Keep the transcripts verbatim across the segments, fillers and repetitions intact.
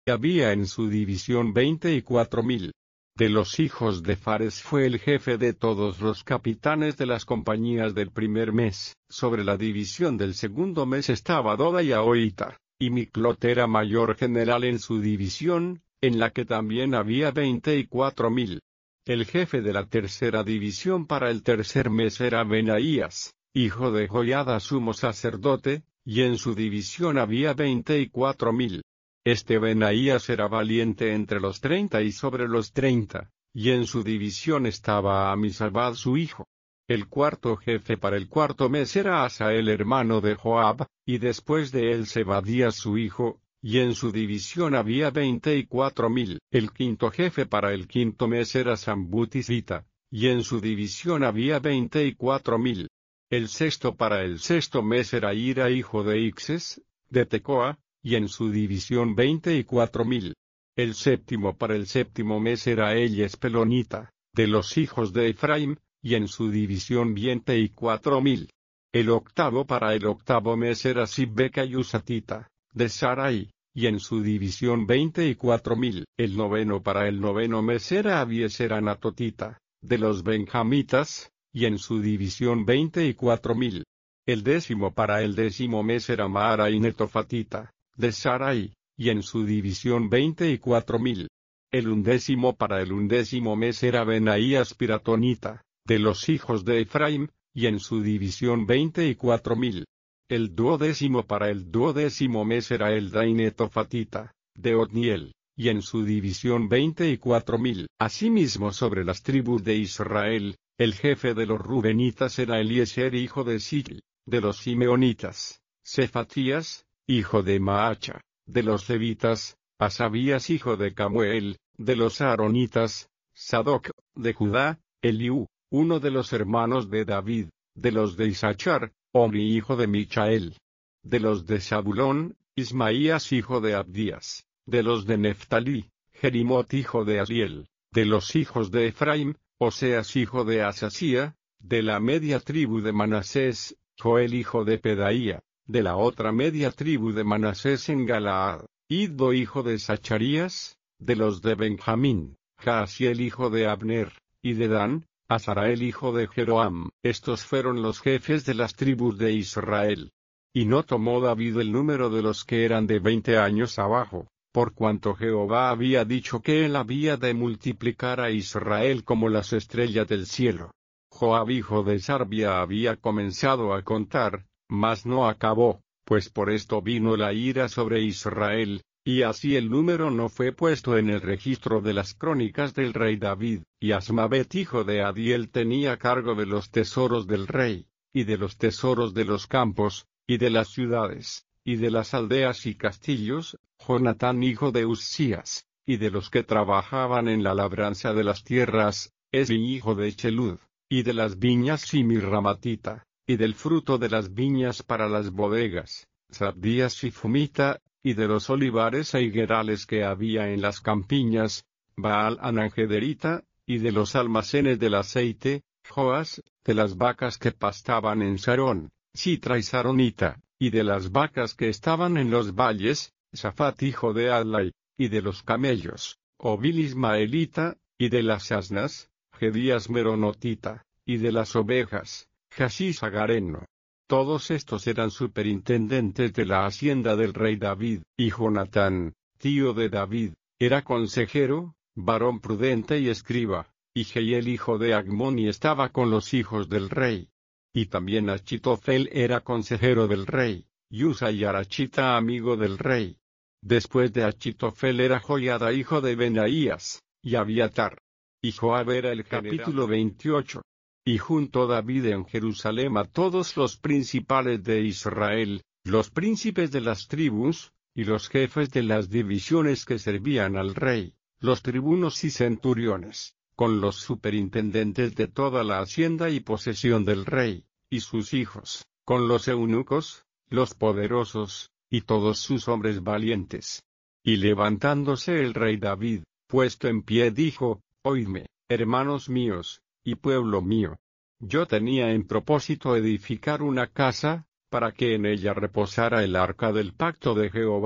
y había en su división veinte y cuatro mil. De los hijos de Fares fue el jefe de todos los capitanes de las compañías del primer mes. Sobre la división del segundo mes estaba Doda y Ahoita, y Miclot era mayor general en su división, en la que también había veinte y cuatro mil. El jefe de la tercera división para el tercer mes era Benaías, hijo de Joiada sumo sacerdote, y en su división había veinte y cuatro mil. Este Benaías era valiente entre los treinta y sobre los treinta, y en su división estaba Amisabad su hijo. El cuarto jefe para el cuarto mes era Asael hermano de Joab, y después de él Zebadías su hijo, y en su división había veinte y cuatro mil. El quinto jefe para el quinto mes era Sambutisita, y en su división había veinte y cuatro mil. El sexto para el sexto mes era Ira hijo de Ixes, de Tecoa, y en su división veinte y cuatro mil. El séptimo para el séptimo mes era Elles Pelonita, de los hijos de Efraim, y en su división veinte y cuatro mil. El octavo para el octavo mes era Sibbeca y Usatita, de Sarai, y en su división veinte y cuatro mil. El noveno para el noveno mes era Abieser Anatotita, de los benjamitas, y en su división veinte y cuatro mil. El décimo para el décimo mes era Maara y Netofatita, de Sarai, y en su división veinte y cuatro mil. El undécimo para el undécimo mes era Benaías Piratonita, de los hijos de Efraim, y en su división veinte y cuatro mil. El duodécimo para el duodécimo mes era Eldai Netofatita, de Otniel, y en su división veinte y cuatro mil. Asimismo sobre las tribus de Israel, el jefe de los Rubenitas era Eliezer hijo de Sitri, de los Simeonitas, Cefatías, hijo de Maacha, de los Levitas, Asabías hijo de Camuel, de los Aaronitas, Sadoc, de Judá, Eliú, uno de los hermanos de David, de los de Isachar, Omri hijo de Michael, de los de Zabulón, Ismaías hijo de Abdías, de los de Neftalí, Jerimot hijo de Asiel, de los hijos de Efraim, Oseas hijo de Asasía, de la media tribu de Manasés, Joel hijo de Pedaía, de la otra media tribu de Manasés en Galaad, Iddo hijo de Zacharías, de los de Benjamín, Jaasiel hijo de Abner, y de Dan, Azarael hijo de Jeroam. Estos fueron los jefes de las tribus de Israel. Y no tomó David el número de los que eran de veinte años abajo, por cuanto Jehová había dicho que él había de multiplicar a Israel como las estrellas del cielo. Joab hijo de Sarbia había comenzado a contar, mas no acabó, pues por esto vino la ira sobre Israel, y así el número no fue puesto en el registro de las crónicas del rey David. Y Asmavet hijo de Adiel tenía cargo de los tesoros del rey, y de los tesoros de los campos, y de las ciudades, y de las aldeas y castillos, Jonatán hijo de Uzías, y de los que trabajaban en la labranza de las tierras, Esli hijo de Chelud, y de las viñas Simirramatita, y del fruto de las viñas para las bodegas, Zabdías y Fumita, y de los olivares e higuerales que había en las campiñas, Baal Anangederita, y de los almacenes del aceite, Joas, de las vacas que pastaban en Sarón, Sitra y Saronita, y de las vacas que estaban en los valles, Safat hijo de Adlai, y de los camellos, Obil Ismaelita, y de las asnas, Gedías Meronotita, y de las ovejas, Jasis Agareno. Todos estos eran superintendentes de la hacienda del rey David. Y Jonatán, tío de David, era consejero, varón prudente y escriba, y Jehiel hijo de Agmoni estaba con los hijos del rey. Y también Achitofel era consejero del rey, y Usa y Arachita amigo del rey. Después de Achitofel era Joiada hijo de Benaías, y Abiatar. Y Joab era el capítulo veintiocho. Y juntó David en Jerusalén a todos los principales de Israel, los príncipes de las tribus, y los jefes de las divisiones que servían al rey, los tribunos y centuriones, con los superintendentes de toda la hacienda y posesión del rey, y sus hijos, con los eunucos, los poderosos, y todos sus hombres valientes. Y levantándose el rey David, puesto en pie dijo, Oídme, hermanos míos, y pueblo mío. Yo tenía en propósito edificar una casa, para que en ella reposara el arca del pacto de Jehová,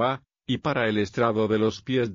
y para el estrado de los pies